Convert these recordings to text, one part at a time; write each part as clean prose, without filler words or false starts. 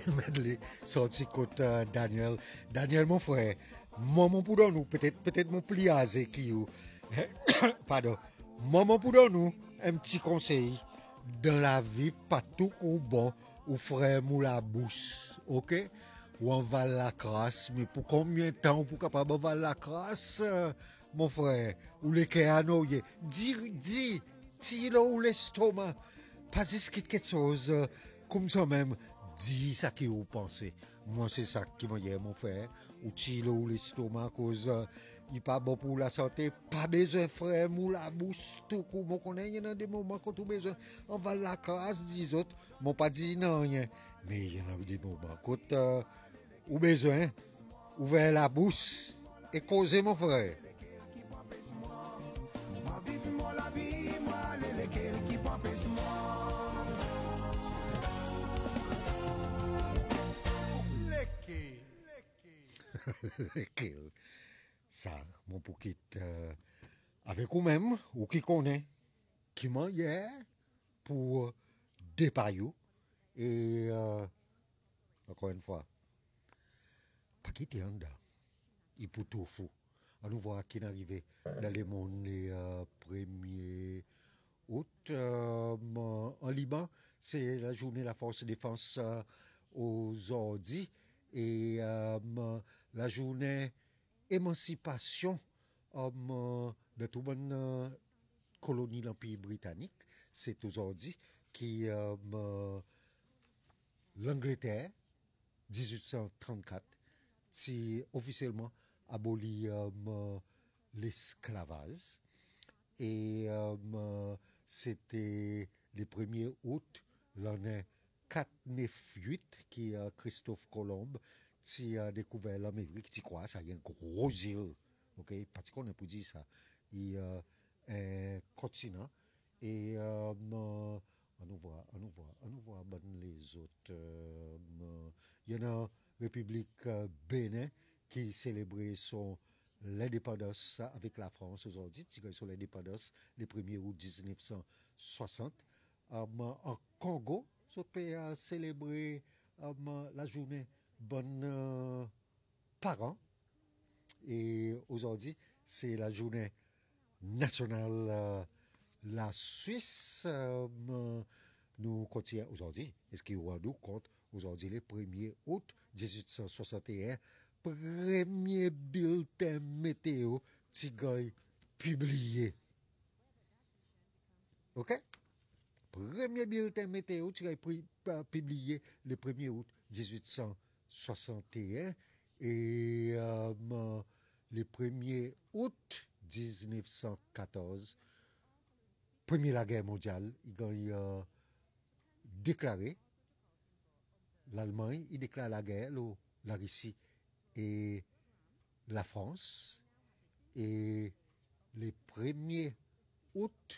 medley sorti côté Daniel. Daniel, mon frère, maman pour nous, peut-être mon pliazé qui ou. Pardon. Maman pour nous, un petit conseil. Dans la vie, pas tout ou bon, ou frère mou la bouche. Ok? Ou on va la crasse, mais pour combien de temps pour capable de la crasse, mon frère? Ou les kéanoye. Dis, ou l'estomac. Pas discuter quelque chose comme ça même. Dis ça que vous pensez. Moi, c'est ça qui m'a dit, mon frère. Ou tilo ou l'estomac, cause il n'est pas bon pour la santé. Pas besoin, frère, mou la bouche, tout coup. Moi, connais, il y a des moments quand on a besoin. On va la casse, dis autres. Moi, pas dit non, rien. Mais il y en a des moments quand ou besoin, ouvrir la bouche et causer, mon frère. Ça, mon pouquet, avec vous-même, ou qui connaît, qui m'a hier pour des paillots. Et encore une fois, pas quitter en dedans. Il peut tout fou. On nous voit qui est arrivé dans les mondes les 1er août en Liban. C'est la journée de la force de défense aujourd'hui. Et la journée émancipation de toute bonne colonie de l'Empire britannique. C'est aujourd'hui qui l'Angleterre, 1834, c'est officiellement aboli l'esclavage. Et c'était le 1er août, l'année 498, qui Christophe Colomb qui a découvert l'Amérique. Tu crois, ça y a un gros île. Ok, parce qu'on a pu dire ça. Il un continent. Et on nous voit les autres. Il y en a République Bénin qui célébrait son l'indépendance avec la France aujourd'hui, sur l'indépendance le 1er août 1960. En Congo, ce pays a célébré la journée bonne parents. Et aujourd'hui, c'est la journée nationale. La Suisse, nous continuons aujourd'hui. Est-ce qu'il y aura nous compte aujourd'hui, le 1er août 1861, premier bulletin météo Tigay publié. OK? Premier bulletin météo Tigay publié le 1er août 1861 et le 1er août 1914, première la guerre mondiale, il a déclaré l'Allemagne, il déclare la guerre, la Russie et la France. Et le 1er août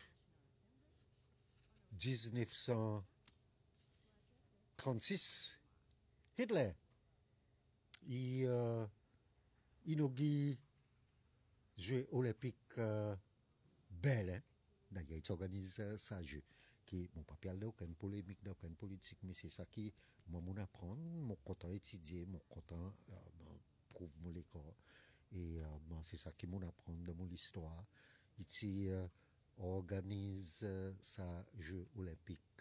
1936, Hitler, il inaugure Jeux olympiques Berlin. D'ailleurs, il organise ça jeu. Qui, bon, pas parler d'aucune polémique, d'aucune politique, mais c'est ça qui, moi, mon apprendre, mon content étudier, mon content prouve mon l'école. Et c'est ça qui m'en apprend de mon histoire. Ici, organise ça jeu olympique